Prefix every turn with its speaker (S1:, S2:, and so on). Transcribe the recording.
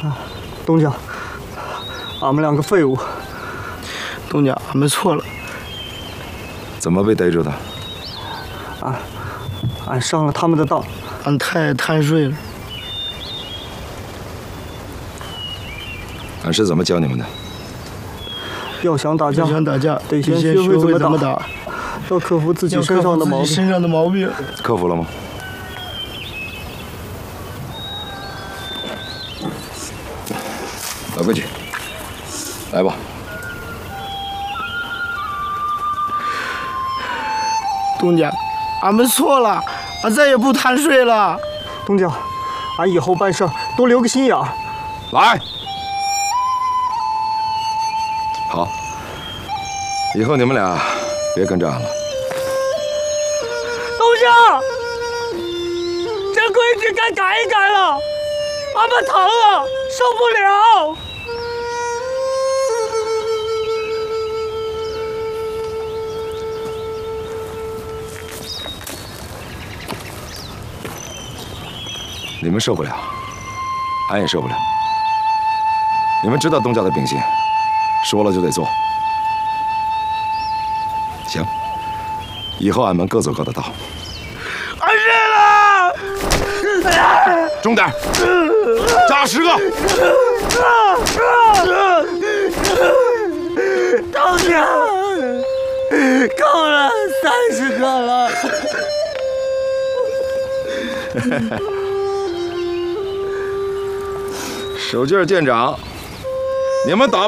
S1: 东家，俺们两个废物。
S2: 东家，俺们错了。
S3: 怎么被逮住的？
S1: 俺上了他们的当，
S2: 俺太贪睡了。
S3: 俺是怎么教你们的？
S1: 要想打架，得先
S2: 学
S1: 会
S2: 怎么打，
S1: 要克服自己身上的毛病。
S3: 克服了吗？老规矩，来吧。
S2: 东家，俺们错了，俺再也不贪睡了。
S1: 东家，俺以后办事多留个心眼儿。
S3: 来。好，以后你们俩别跟着俺了。
S1: 东家，这规矩该改一改了，俺们疼啊，受不了。
S3: 你们受不了，俺也受不了。你们知道东家的秉性，说了就得做。行，以后俺们各走各的道。
S2: 俺认了。
S3: 重点，扎10个。
S1: 东家，够了，30个了。
S3: 手劲儿见长，你们打。